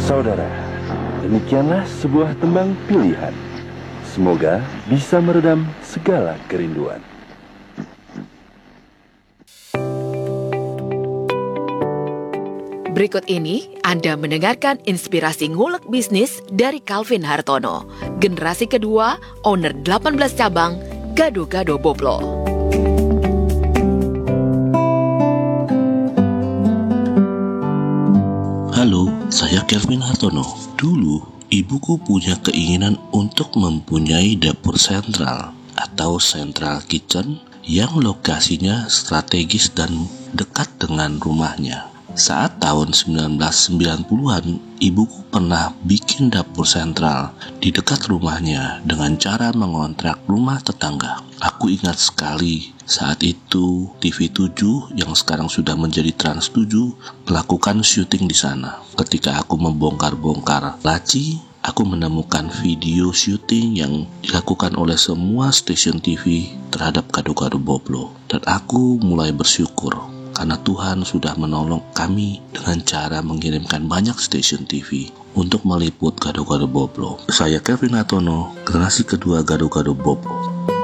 Saudara, demikianlah sebuah tembang pilihan. Semoga bisa meredam segala kerinduan. Berikut ini Anda mendengarkan inspirasi ngulek bisnis dari Calvin Hartono, generasi kedua, owner 18 cabang, Gado-Gado Boblo. Halo, saya Calvin Hartono. Dulu, ibuku punya keinginan untuk mempunyai dapur sentral atau central kitchen yang lokasinya strategis dan dekat dengan rumahnya. Saat tahun 1990-an, ibuku pernah bikin dapur sentral di dekat rumahnya dengan cara mengontrak rumah tetangga. Aku ingat sekali saat itu TV 7 yang sekarang sudah menjadi Trans 7 melakukan syuting di sana. Ketika aku membongkar-bongkar laci, aku menemukan video syuting yang dilakukan oleh semua stasiun TV terhadap Gado-Gado Boblo. Dan aku mulai bersyukur karena Tuhan sudah menolong kami dengan cara mengirimkan banyak stasiun TV untuk meliput Gado-Gado Boblo. Saya Calvin Hartono, generasi kedua Gado-Gado Boblo.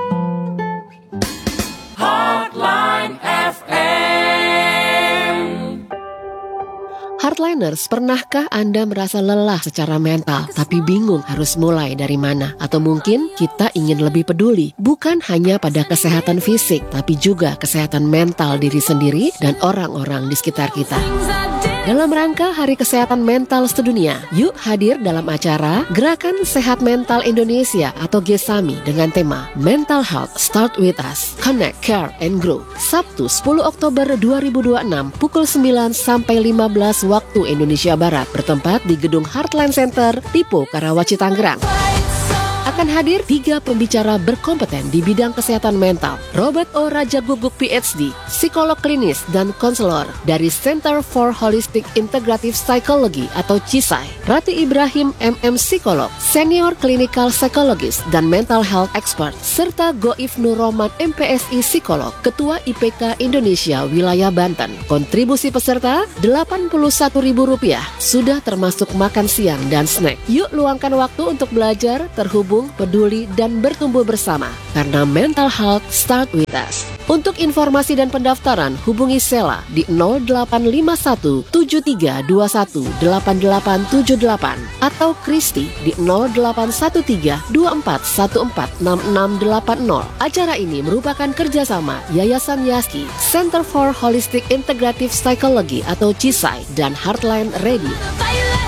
Heartliners, pernahkah Anda merasa lelah secara mental tapi bingung harus mulai dari mana? Atau mungkin kita ingin lebih peduli bukan hanya pada kesehatan fisik tapi juga kesehatan mental diri sendiri dan orang-orang di sekitar kita. Dalam rangka Hari Kesehatan Mental Sedunia, yuk hadir dalam acara Gerakan Sehat Mental Indonesia atau GESAMI dengan tema Mental Health Start With Us, Connect, Care, and Grow. Sabtu 10 Oktober 2026 pukul 9 sampai 15 waktu Indonesia Barat, bertempat di Gedung Heartland Center, Tipo, Karawaci, Tangerang. Akan hadir 3 pembicara berkompeten di bidang kesehatan mental. Robert O. Raja Guguk PhD, psikolog klinis dan konselor dari Center for Holistic Integrative Psychology atau CISAI. Rati Ibrahim MM, psikolog, senior clinical psychologist dan mental health expert. Serta Goif Nur Rohman MPSI, psikolog, ketua IPK Indonesia wilayah Banten. Kontribusi peserta Rp81.000, sudah termasuk makan siang dan snack. Yuk luangkan waktu untuk belajar, terhubung, peduli, dan bertumbuh bersama. Karena mental health start with us. Untuk informasi dan pendaftaran, hubungi Sela di 0851 7321 8878 atau Kristi di 0813 2414 6680. Acara ini merupakan kerjasama Yayasan Yaski, Center for Holistic Integrative Psychology atau CISAI, dan Heartland Radio.